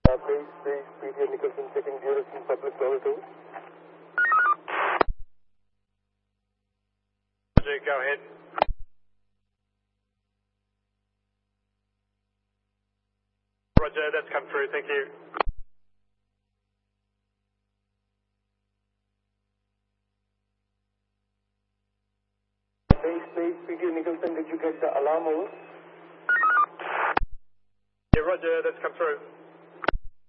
Base, Peter Nicholson checking duration, public level 2. Roger, go ahead. Roger, that's come through, thank you. Base, Peter Nicholson, did you get the alarm over? Yeah, Roger, that's come through.